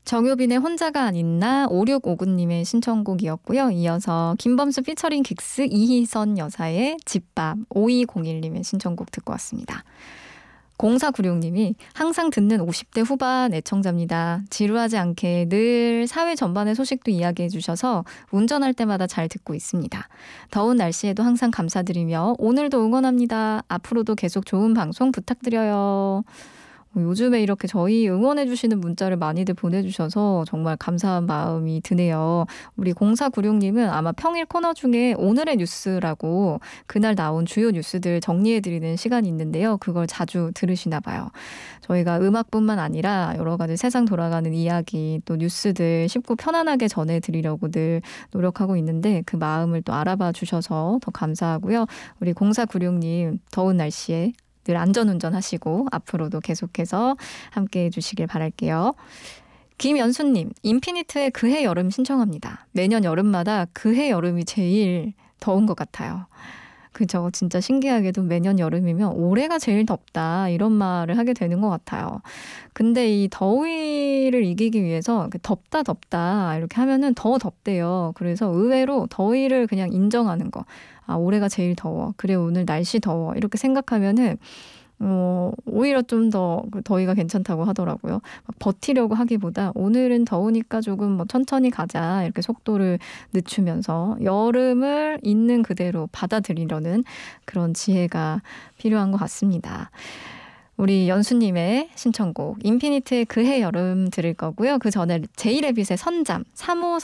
정효빈의 혼자가 아닌 나 5659님의 신청곡이었고요. 이어서 김범수 피처링 긱스 이희선 여사의 집밥 5201님의 신청곡 듣고 왔습니다. 0496님이 항상 듣는 50대 후반 애청자입니다. 지루하지 않게 늘 사회 전반의 소식도 이야기해 주셔서 운전할 때마다 잘 듣고 있습니다. 더운 날씨에도 항상 감사드리며 오늘도 응원합니다. 앞으로도 계속 좋은 방송 부탁드려요. 요즘에 이렇게 저희 응원해 주시는 문자를 많이들 보내주셔서 정말 감사한 마음이 드네요. 우리 0496님은 아마 평일 코너 중에 오늘의 뉴스라고 그날 나온 주요 뉴스들 정리해드리는 시간이 있는데요. 그걸 자주 들으시나 봐요. 저희가 음악뿐만 아니라 여러 가지 세상 돌아가는 이야기 또 뉴스들 쉽고 편안하게 전해드리려고 늘 노력하고 있는데 그 마음을 또 알아봐 주셔서 더 감사하고요. 우리 0496님 더운 날씨에 늘 안전운전 하시고 앞으로도 계속해서 함께해 주시길 바랄게요. 김연수님, 인피니트의 그해 여름 신청합니다. 매년 여름마다 그해 여름이 제일 더운 것 같아요. 그죠? 진짜 신기하게도 매년 여름이면 올해가 제일 덥다 이런 말을 하게 되는 것 같아요. 근데 이 더위를 이기기 위해서 덥다 이렇게 하면은 더 덥대요. 그래서 의외로 더위를 그냥 인정하는 거. 아, 올해가 제일 더워. 그래, 오늘 날씨 더워. 이렇게 생각하면은 오히려 좀 더 더위가 괜찮다고 하더라고요. 막 버티려고 하기보다 오늘은 더우니까 조금 뭐 천천히 가자 이렇게 속도를 늦추면서 여름을 있는 그대로 받아들이려는 그런 지혜가 필요한 것 같습니다. 우리 연수님의 신청곡 인피니트의 그해 여름 들을 거고요. 그 전에 제이레빗의 선잠 3호